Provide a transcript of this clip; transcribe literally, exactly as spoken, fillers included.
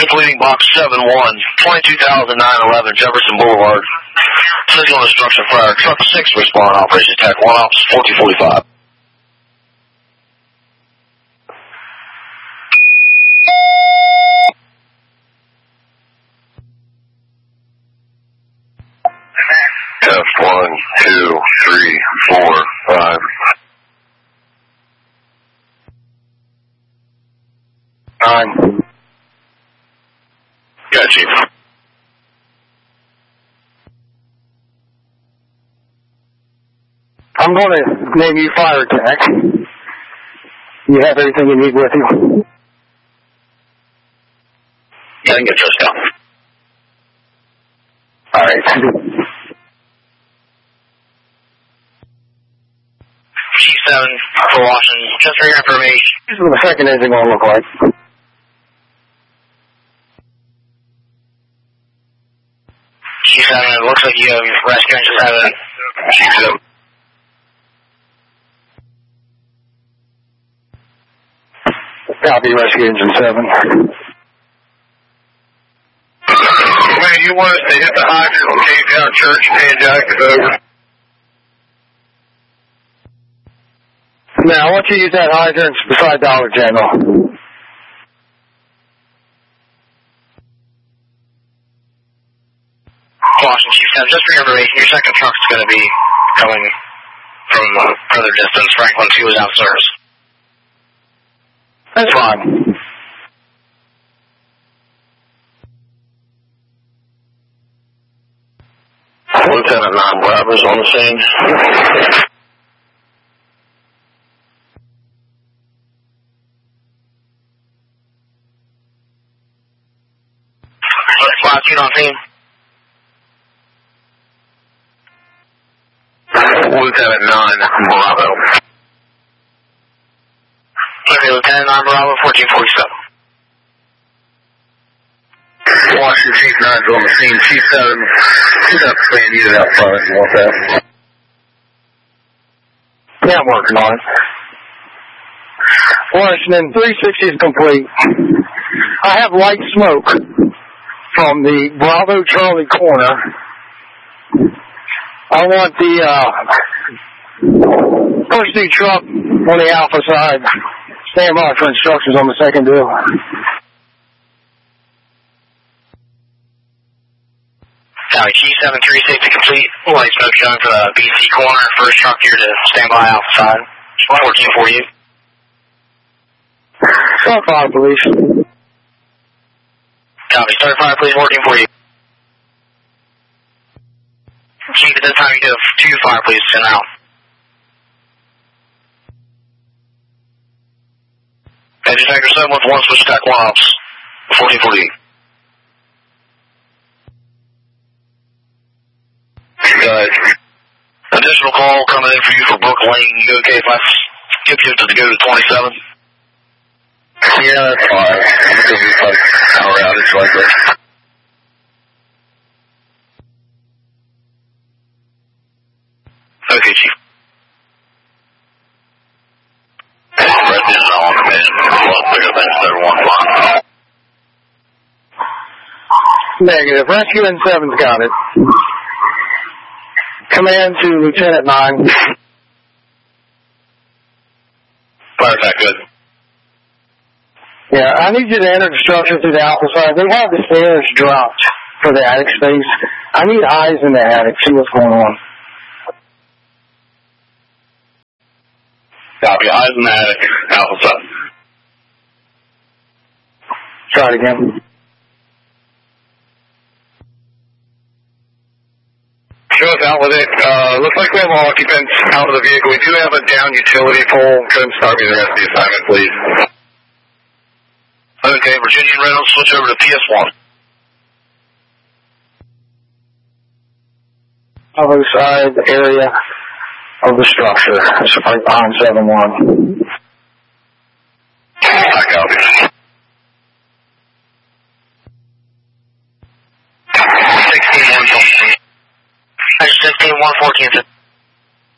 Completing box seven one, twenty-two thousand nine eleven Jefferson Boulevard. Signal instruction fire. Truck six respond. Operation Tech one ops fourteen forty-five. F one, two, three, four, five. Nine. Yeah, Chief. I'm going to name you Fire Tech. You have everything you need with you? Yeah, I can get just down. All right. Chief seven for Washington, just for your information. This is what the second engine going to look like. Chief seven, it looks like you have rescue engine seven. Chief seven. Copy, rescue engine seven. Man, you want us to hit the hydrant on Cape Town Church and Jack is over? Now, I want you to use that hydrant beside Dollar General. Washington, Chief seven, just for your information, your second truck's going to be coming from uh, further distance. Franklin two is out of service. That's fine. Lieutenant nine Bravo's on the scene. Last unit on scene. Lieutenant nine Bravo. Okay, Lieutenant nine Bravo, fourteen forty-seven. Washington, Chief nine's on the scene. Chief seven, he's up the same unit out front if you want that. Yeah, I'm working on it. Washington, three sixty is complete. I have light smoke from the Bravo Charlie corner. I want the uh, first new truck on the Alpha side. Stand by for instructions on the second deal. Copy, Chief seven three sixty complete. Light smoke showing for the B C corner. First truck here to stand by Alpha side. fourteen for you. Start fire, please. Copy, start fire, please. fourteen for you. Chief, at this time you have two fire, please. Send out. Engine Tanker seven with one switch attack one ops. fourteen forty. Good. Additional call coming in for you for Brook Lane. You okay if I skip you to go to twenty-seven? Yeah, that's fine. I'm going to be like power outage like this. Okay, Chief. Rest is on, man. Well, bigger than seven one five. Negative. Rescue N seven's got it. Command to Lieutenant nine. Fire attack, good. Yeah, I need you to enter the structure through the Alpha side. They have the stairs dropped for the attic space. I need eyes in the attic. See what's going on. Copy. Eyes in the attic. Alpha side. Try it again. Show us out with it. Uh, looks like we have all occupants out of the vehicle. We do have a down utility pole. Go ahead and start me the rest of the assignment, please. Okay, Virginia Reynolds, switch over to P S one. Other side area of the structure. It's right behind seven one. I copy. sixteen one fourteen. sixteen one fourteen.